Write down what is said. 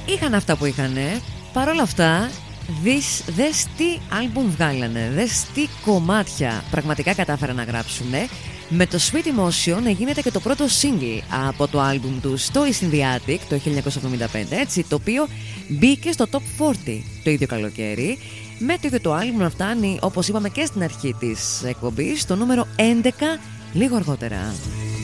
είχαν αυτά που είχανε. Παρ' όλα αυτά, δες τι άλμπουμ βγάλανε, δες τι κομμάτια πραγματικά κατάφεραν να γράψουνε. Με το Sweet Emotion γίνεται και το πρώτο single από το άλμπουμ του στο Is in the Attic το 1975, έτσι, το οποίο μπήκε στο Top 40 το ίδιο καλοκαίρι. Με το ίδιο το άλμπουμ να φτάνει, όπως είπαμε και στην αρχή της εκπομπής, στο νούμερο 11 λίγο αργότερα.